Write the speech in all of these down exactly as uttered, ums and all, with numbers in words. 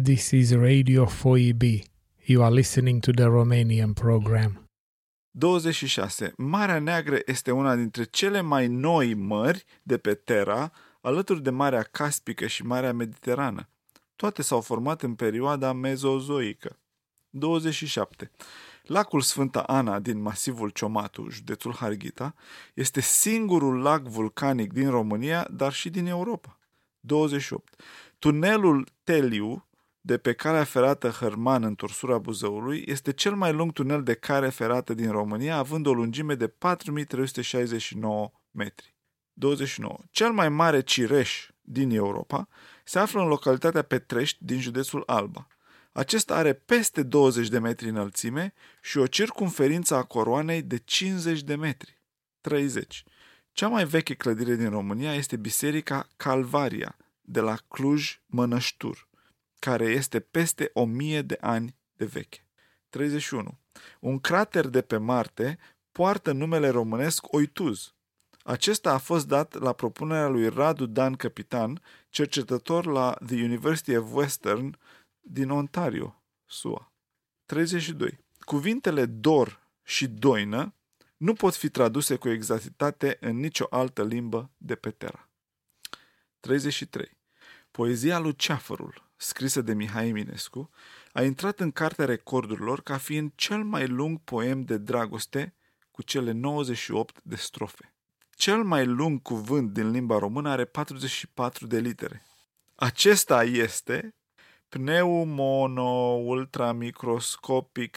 This is Radio four E B. You are listening to the Romanian program. douăzeci și șase. Marea Neagră este una dintre cele mai noi mări de pe Terra, alături de Marea Caspică și Marea Mediterană. Toate s-au format în perioada mezozoică. douăzeci și șapte. Lacul Sfânta Ana din masivul Ciomatu, județul Harghita, este singurul lac vulcanic din România, dar și din Europa. douăzeci și opt. Tunelul Teliu de pe calea ferată Hărman în tursura Buzăului este cel mai lung tunel de cale ferată din România, având o lungime de patru mii trei sute șaizeci și nouă metri. douăzeci și nouă. Cel mai mare cireș din Europa se află în localitatea Petrești din județul Alba. Acesta are peste douăzeci de metri înălțime și o circumferință a coroanei de cincizeci de metri. treizeci. Cea mai veche clădire din România este Biserica Calvaria de la Cluj-Mănăștur, care este peste o mie de ani de veche. treizeci și unu. Un crater de pe Marte poartă numele românesc Oituz. Acesta a fost dat la propunerea lui Radu Dan Capitan, cercetător la The University of Western din Ontario, S U A. treizeci și doi. Cuvintele dor și doină nu pot fi traduse cu exactitate în nicio altă limbă de pe Terra. treizeci și trei. Poezia lui Ceafărul, scrisă de Mihai Eminescu, a intrat în Cartea Recordurilor ca fiind cel mai lung poem de dragoste cu cele nouăzeci și opt de strofe. Cel mai lung cuvânt din limba română are patruzeci și patru de litere. Acesta este pneumono-ultramicroscopic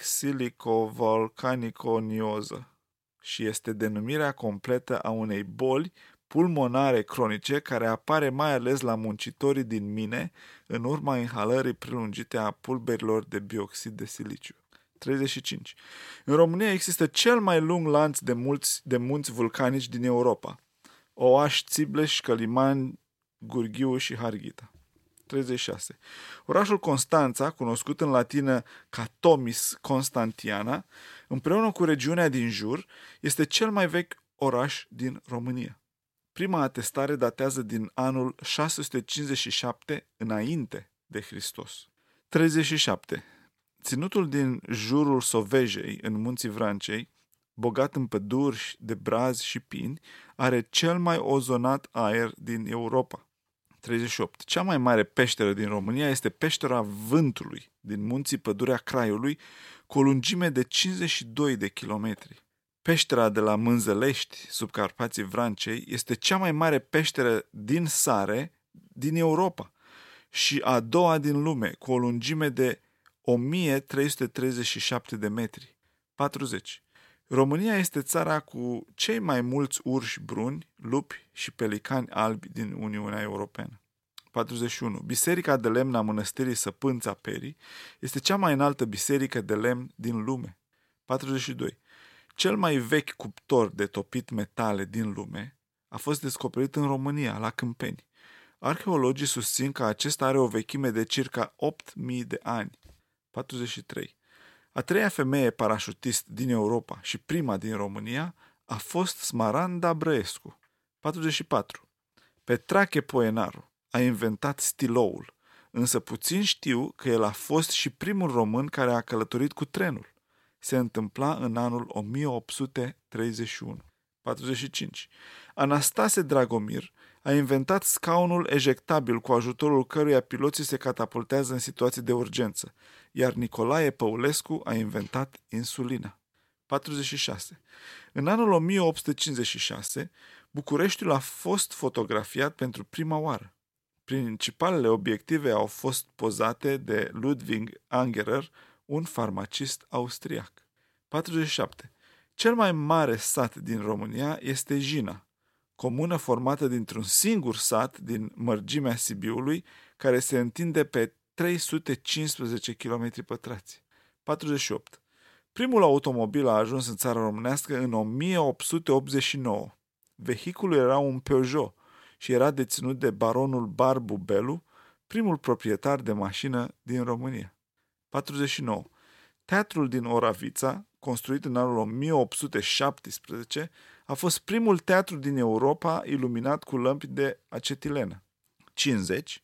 silico-volcaniconioză și este denumirea completă a unei boli pulmonare cronice care apare mai ales la muncitorii din mine în urma inhalării prelungite a pulberilor de bioxid de siliciu. treizeci și cinci. În România există cel mai lung lanț de, mulți, de munți vulcanici din Europa: Oaș, Țibleș, Căliman, Gurghiu și Harghita. treizeci și șase. Orașul Constanța, cunoscut în latină ca Tomis Constantiana, împreună cu regiunea din jur, este cel mai vechi oraș din România. Prima atestare datează din anul șase sute cincizeci și șapte înainte de Hristos. treizeci și șapte. Ținutul din jurul Sovejei, în munții Vrancei, bogat în păduri de brazi și pini, are cel mai ozonat aer din Europa. treizeci și opt. Cea mai mare peșteră din România este Peștera Vântului, din munții Pădurea Craiului, cu o lungime de cincizeci și doi de kilometri. Peștera de la Mânzălești, sub Carpații Vrancei, este cea mai mare peșteră din sare din Europa și a doua din lume, cu o lungime de o mie trei sute treizeci și șapte de metri. patruzeci. România este țara cu cei mai mulți urși bruni, lupi și pelicani albi din Uniunea Europeană. patruzeci și unu. Biserica de lemn a Mănăstirii Săpânța Perii este cea mai înaltă biserică de lemn din lume. patruzeci și doi. Cel mai vechi cuptor de topit metale din lume a fost descoperit în România, la Câmpeni. Arheologii susțin că acesta are o vechime de circa opt mii de ani. patruzeci și trei. A treia femeie parașutist din Europa și prima din România a fost Smaranda Brăescu. patruzeci și patru. Petrache Poenaru a inventat stiloul, însă puțin știu că el a fost și primul român care a călătorit cu trenul. Se întâmpla în anul o mie opt sute treizeci și unu. patruzeci și cinci. Anastase Dragomir a inventat scaunul ejectabil cu ajutorul căruia piloții se catapultează în situații de urgență, iar Nicolae Păulescu a inventat insulina. patruzeci și șase. În anul o mie opt sute cincizeci și șase, Bucureștiul a fost fotografiat pentru prima oară. Principalele obiective au fost pozate de Ludwig Angerer, un farmacist austriac. patruzeci și șapte. Cel mai mare sat din România este Jina, comună formată dintr-un singur sat din mărgimea Sibiului, care se întinde pe trei sute cincisprezece kilometri pătrați. patruzeci și opt. Primul automobil a ajuns în țara românească în o mie opt sute optzeci și nouă. Vehiculul era un Peugeot și era deținut de baronul Barbu Belu, primul proprietar de mașină din România. patruzeci și nouă. Teatrul din Oravița, construit în anul o mie opt sute șaptesprezece, a fost primul teatru din Europa iluminat cu lămpi de acetilenă. cincizeci.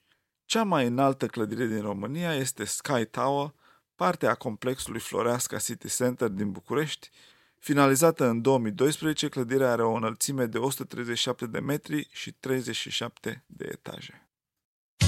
Cea mai înaltă clădire din România este Sky Tower, parte a complexului Floreasca City Center din București. Finalizată în două mii doisprezece, clădirea are o înălțime de o sută treizeci și șapte de metri și treizeci și șapte de etaje.